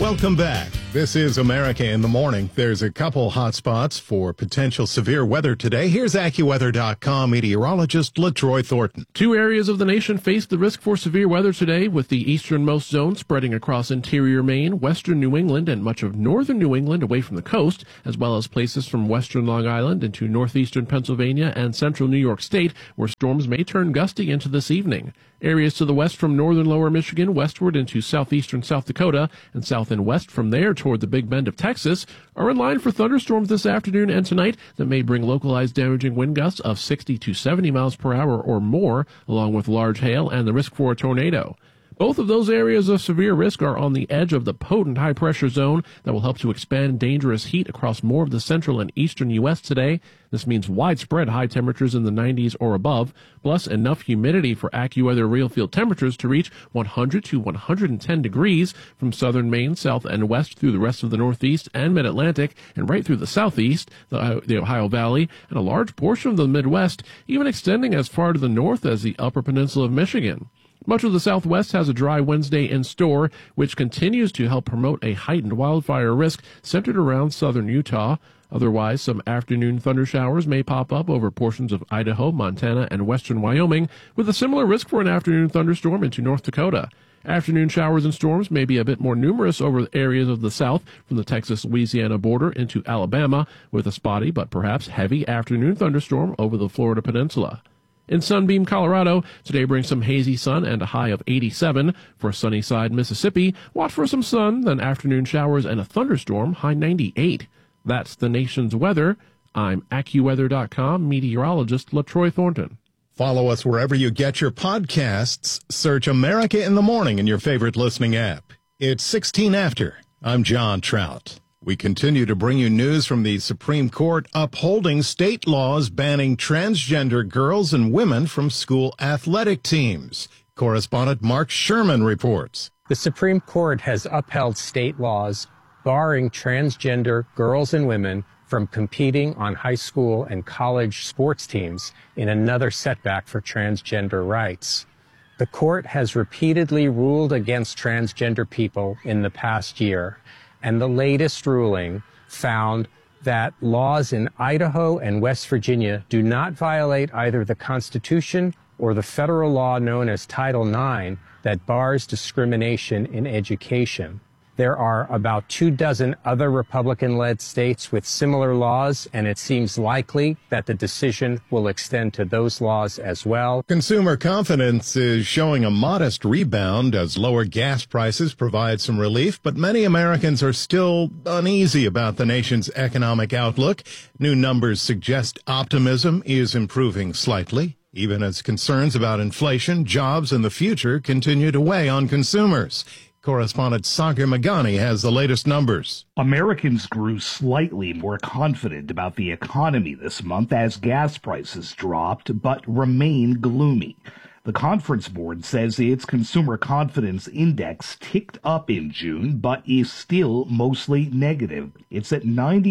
Welcome back. This is America in the Morning. There's a couple hot spots for potential severe weather today. Here's AccuWeather.com meteorologist LaTroy Thornton. Two areas of the nation face the risk for severe weather today, with the easternmost zone spreading across interior Maine, western New England, and much of northern New England away from the coast, as well as places from western Long Island into northeastern Pennsylvania and central New York State, where storms may turn gusty into this evening. Areas to the west from northern lower Michigan westward into southeastern South Dakota and south and west from there toward the Big Bend of Texas are in line for thunderstorms this afternoon and tonight that may bring localized damaging wind gusts of 60 to 70 miles per hour or more, along with large hail and the risk for a tornado. Both of those areas of severe risk are on the edge of the potent high-pressure zone that will help to expand dangerous heat across more of the central and eastern U.S. today. This means widespread high temperatures in the 90s or above, plus enough humidity for AccuWeather real field temperatures to reach 100 to 110 degrees from southern Maine, south and west through the rest of the Northeast and Mid-Atlantic, and right through the Southeast, the Ohio Valley, and a large portion of the Midwest, even extending as far to the north as the Upper Peninsula of Michigan. Much of the Southwest has a dry Wednesday in store, which continues to help promote a heightened wildfire risk centered around southern Utah. Otherwise, some afternoon thunder showers may pop up over portions of Idaho, Montana, and western Wyoming, with a similar risk for an afternoon thunderstorm into North Dakota. Afternoon showers and storms may be a bit more numerous over areas of the south from the Texas-Louisiana border into Alabama, with a spotty but perhaps heavy afternoon thunderstorm over the Florida peninsula. In Sunbeam, Colorado, today brings some hazy sun and a high of 87. For Sunnyside, Mississippi, watch for some sun, then afternoon showers and a thunderstorm, high 98. That's the nation's weather. I'm AccuWeather.com meteorologist LaTroy Thornton. Follow us wherever you get your podcasts. Search America in the Morning in your favorite listening app. It's 16 after. I'm John Trout. We continue to bring you news from the Supreme Court upholding state laws banning transgender girls and women from school athletic teams. Correspondent Mark Sherman reports. The Supreme Court has upheld state laws barring transgender girls and women from competing on high school and college sports teams in another setback for transgender rights. The court has repeatedly ruled against transgender people in the past year, and the latest ruling found that laws in Idaho and West Virginia do not violate either the Constitution or the federal law known as Title IX that bars discrimination in education. There are about 24 other Republican-led states with similar laws, and it seems likely that the decision will extend to those laws as well. Consumer confidence is showing a modest rebound as lower gas prices provide some relief, but many Americans are still uneasy about the nation's economic outlook. New numbers suggest optimism is improving slightly, even as concerns about inflation, jobs, and the future continue to weigh on consumers. Correspondent Sagar Meghani has the latest numbers. Americans grew slightly more confident about the economy this month as gas prices dropped, but remain gloomy. The Conference Board says its consumer confidence index ticked up in June, but is still mostly negative. It's at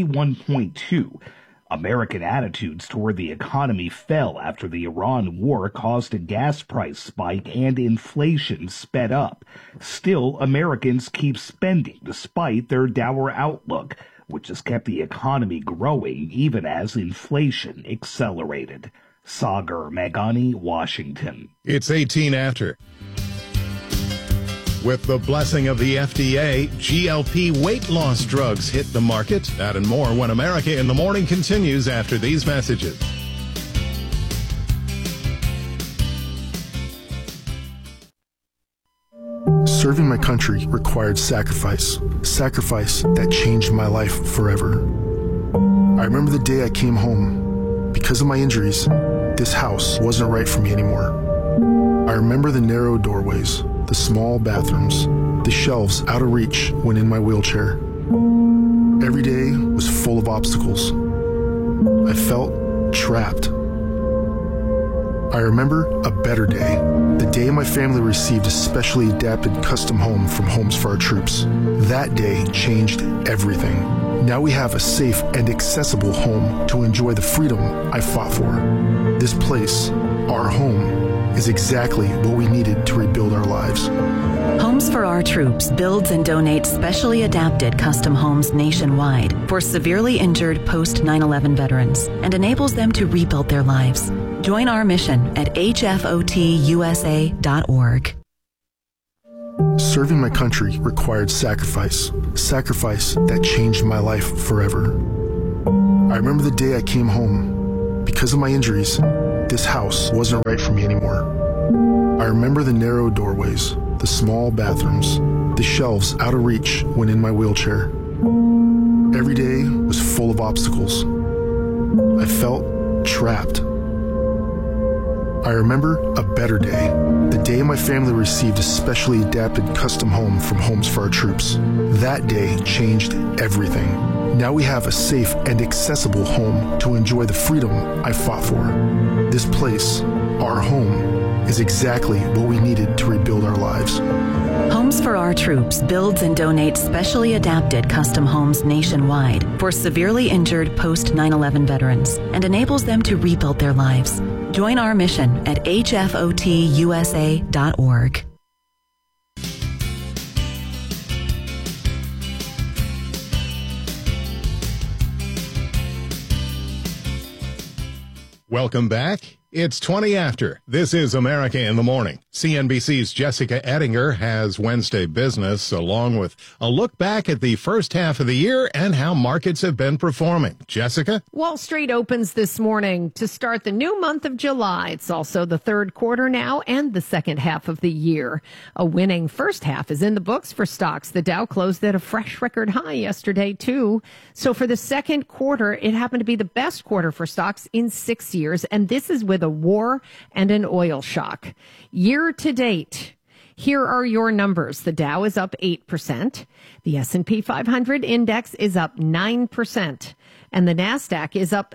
91.2. American attitudes toward the economy fell after the Iran war caused a gas price spike and inflation sped up. Still, Americans keep spending despite their dour outlook, which has kept the economy growing even as inflation accelerated. Sagar Meghani, Washington. It's 18 after. With the blessing of the FDA, GLP weight loss drugs hit the market. That and more when America in the Morning continues after these messages. Serving my country required sacrifice that changed my life forever. I remember the day I came home. Because of my injuries, this house wasn't right for me anymore. I remember the narrow doorways, the small bathrooms, the shelves out of reach when in my wheelchair. Every day was full of obstacles. I felt trapped. I remember a better day, the day my family received a specially adapted custom home from Homes for Our Troops. That day changed everything. Now we have a safe and accessible home to enjoy the freedom I fought for. This place, our home, is exactly what we needed to rebuild our lives. Homes for Our Troops builds and donates specially adapted custom homes nationwide for severely injured post 9/11 veterans and enables them to rebuild their lives. Join our mission at hfotusa.org. Serving my country required sacrifice that changed my life forever. I remember the day I came home. Because of my injuries, this house wasn't right for me anymore. I remember the narrow doorways, the small bathrooms, the shelves out of reach when in my wheelchair. Every day was full of obstacles. I felt trapped. I remember a better day, the day my family received a specially adapted custom home from Homes for Our Troops. That day changed everything. Now we have a safe and accessible home to enjoy the freedom I fought for. This place, our home, is exactly what we needed to rebuild our lives. Homes for Our Troops builds and donates specially adapted custom homes nationwide for severely injured post 9/11 veterans and enables them to rebuild their lives. Join our mission at hfotusa.org. Welcome back. It's 20 after. This is America in the Morning. CNBC's Jessica Ettinger has Wednesday Business, along with a look back at the first half of the year and how markets have been performing. Jessica? Wall Street opens this morning to start the new month of July. It's also the third quarter now and the second half of the year. A winning first half is in the books for stocks. The Dow closed at a fresh record high yesterday, too. So for the second quarter, it happened to be the best quarter for stocks in 6 years. And this is with a war and an oil shock. Year to date, here are your numbers. The Dow is up 8%. The S&P 500 index is up 9%. And the NASDAQ is up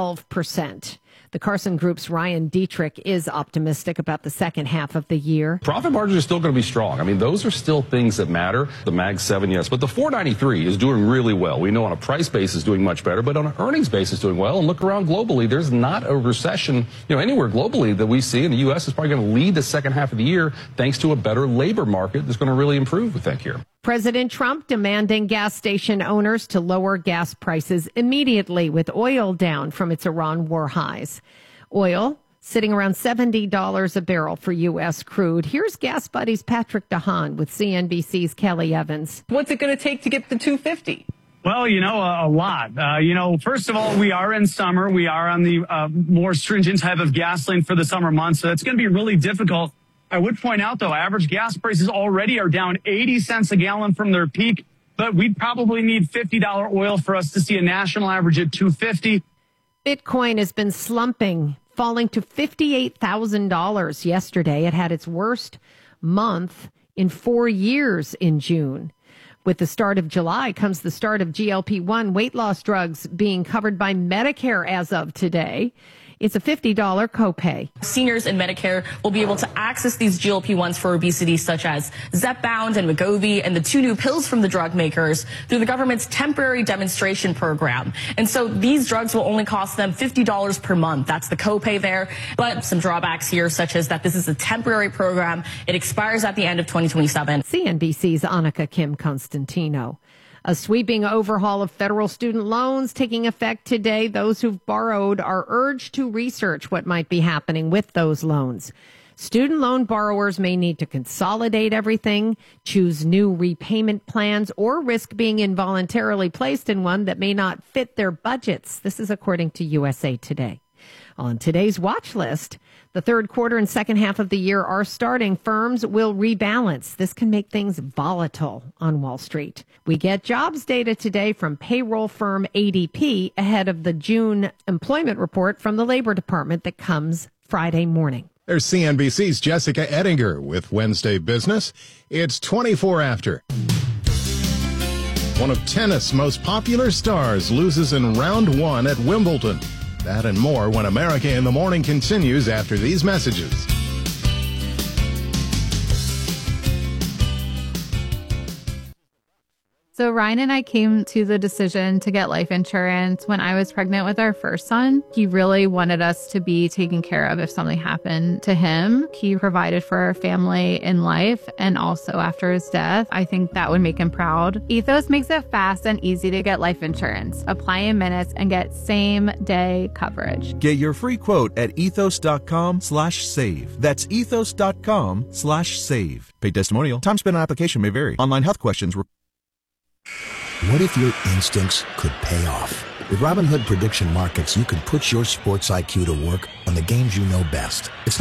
12%. The Carson Group's Ryan Dietrich is optimistic about the second half of the year. Profit margins are still going to be strong. I mean, those are still things that matter. The Mag 7, yes, but the 493 is doing really well. We know on a price basis doing much better, but on an earnings basis doing well. And look around globally, there's not a recession, anywhere globally that we see. And the U.S. is probably going to lead the second half of the year thanks to a better labor market that's going to really improve, we think, here. President Trump demanding gas station owners to lower gas prices immediately with oil down from its Iran war highs. Oil sitting around $70 a barrel for U.S. crude. Here's Gas Buddy's Patrick DeHaan with CNBC's Kelly Evans. What's it going to take to get to $2.50? Well, a lot. First of all, we are in summer. We are on the more stringent type of gasoline for the summer months. So it's going to be really difficult. I would point out, though, average gas prices already are down 80 cents a gallon from their peak, but we'd probably need $50 oil for us to see a national average at $2.50. Bitcoin has been slumping, falling to $58,000 yesterday. It had its worst month in 4 years in June. With the start of July comes the start of GLP-1 weight loss drugs being covered by Medicare as of today. It's a $50 copay. Seniors in Medicare will be able to access these GLP-1s for obesity, such as Zepbound and Wegovy, and the two new pills from the drug makers through the government's temporary demonstration program. And so these drugs will only cost them $50 per month. That's the copay there. But some drawbacks here, such as that this is a temporary program. It expires at the end of 2027. CNBC's Annika Kim Constantino. A sweeping overhaul of federal student loans taking effect today. Those who've borrowed are urged to research what might be happening with those loans. Student loan borrowers may need to consolidate everything, choose new repayment plans, or risk being involuntarily placed in one that may not fit their budgets. This is according to USA Today. On today's watch list, the third quarter and second half of the year are starting. Firms will rebalance. This can make things volatile on Wall Street. We get jobs data today from payroll firm ADP ahead of the June employment report from the Labor Department that comes Friday morning. There's CNBC's Jessica Ettinger with Wednesday Business. It's 24 after. One of tennis' most popular stars loses in round one at Wimbledon. That and more when America in the Morning continues after these messages. So Ryan and I came to the decision to get life insurance when I was pregnant with our first son. He really wanted us to be taken care of if something happened to him. He provided for our family in life and also after his death. I think that would make him proud. Ethos makes it fast and easy to get life insurance. Apply in minutes and get same-day coverage. Get your free quote at ethos.com/save. That's ethos.com/save. Paid testimonial. Time spent on application may vary. Online health questions. What if your instincts could pay off? With Robinhood Prediction Markets, you could put your sports IQ to work on the games you know best. It's